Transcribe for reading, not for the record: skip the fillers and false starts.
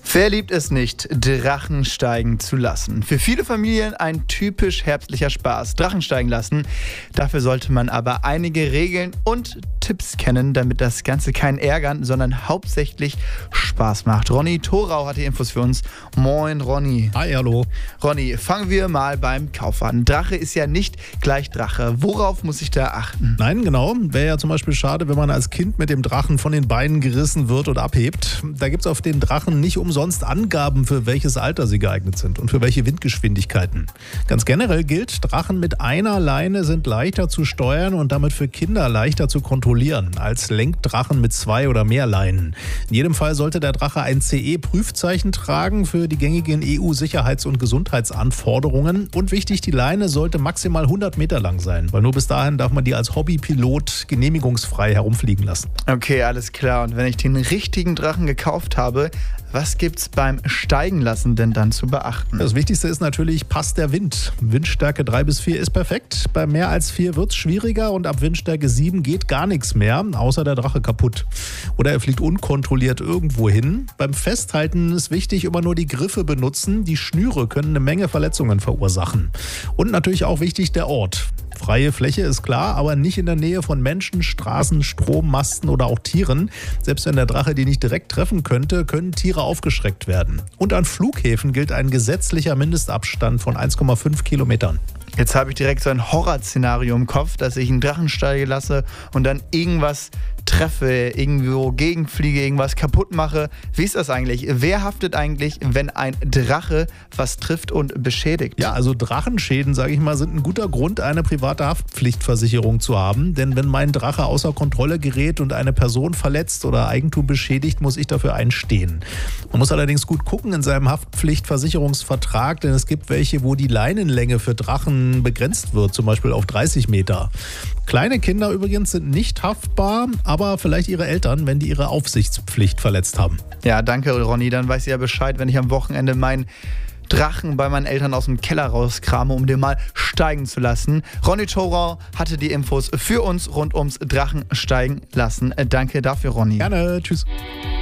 Wer liebt es nicht, Drachen steigen zu lassen? Für viele Familien ein typisch herbstlicher Spaß. Drachen steigen lassen. Dafür sollte man aber einige Regeln und Tipps kennen, damit das Ganze keinen ärgern, sondern hauptsächlich Spaß macht. Ronny Thorau hat die Infos für uns. Moin, Ronny. Hi, hallo. Ronny, fangen wir mal beim Kauf an. Drache ist ja nicht gleich Drache. Worauf muss ich da achten? Nein, genau. Wäre ja zum Beispiel schade, wenn man als Kind mit dem Drachen von den Beinen gerissen wird und abhebt. Da gibt es auf den Drachen nicht umsonst Angaben, für welches Alter sie geeignet sind und für welche Windgeschwindigkeiten. Ganz generell gilt, Drachen mit einer Leine sind leichter zu steuern und damit für Kinder leichter zu kontrollieren als Lenkdrachen mit 2 oder mehr Leinen. In jedem Fall sollte der Drache ein CE-Prüfzeichen tragen für die gängigen EU-Sicherheits- und Gesundheitsanforderungen. Und wichtig, die Leine sollte maximal 100 Meter lang sein, weil nur bis dahin darf man die als Hobbypilot genehmigungsfrei herumfliegen lassen. Okay, alles klar. Und wenn ich den richtigen Drachen gekauft habe, was gibt's beim Steigenlassen denn dann zu beachten? Das Wichtigste ist natürlich, passt der Wind. Windstärke 3 bis 4 ist perfekt. Bei mehr als 4 wird es schwieriger und ab Windstärke 7 geht gar nichts mehr, außer der Drache kaputt. Oder er fliegt unkontrolliert irgendwo hin. Beim Festhalten ist wichtig, immer nur die Griffe benutzen. Die Schnüre können eine Menge Verletzungen verursachen. Und natürlich auch wichtig der Ort. Freie Fläche ist klar, aber nicht in der Nähe von Menschen, Straßen, Strommasten oder auch Tieren. Selbst wenn der Drache die nicht direkt treffen könnte, können Tiere aufgeschreckt werden. Und an Flughäfen gilt ein gesetzlicher Mindestabstand von 1,5 Kilometern. Jetzt habe ich direkt so ein Horrorszenario im Kopf, dass ich einen Drachen steigen lasse und dann irgendwas treffe, irgendwo gegenfliege, irgendwas kaputt mache. Wie ist das eigentlich? Wer haftet eigentlich, wenn ein Drache was trifft und beschädigt? Ja, also Drachenschäden, sage ich mal, sind ein guter Grund, eine private Haftpflichtversicherung zu haben. Denn wenn mein Drache außer Kontrolle gerät und eine Person verletzt oder Eigentum beschädigt, muss ich dafür einstehen. Man muss allerdings gut gucken in seinem Haftpflichtversicherungsvertrag, denn es gibt welche, wo die Leinenlänge für Drachen begrenzt wird, zum Beispiel auf 30 Meter. Kleine Kinder übrigens sind nicht haftbar, aber vielleicht ihre Eltern, wenn die ihre Aufsichtspflicht verletzt haben. Ja, danke Ronny, dann weiß ich ja Bescheid, wenn ich am Wochenende meinen Drachen bei meinen Eltern aus dem Keller rauskrame, um den mal steigen zu lassen. Ronny Thorau hatte die Infos für uns rund ums Drachen steigen lassen. Danke dafür, Ronny. Gerne, tschüss.